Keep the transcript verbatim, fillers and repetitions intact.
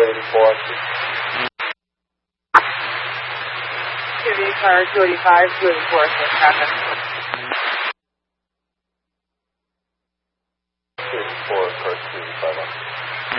eighty-four. Activity car two eighty-five, two eighty-four, traffic. two eighty-four, car two eighty-five.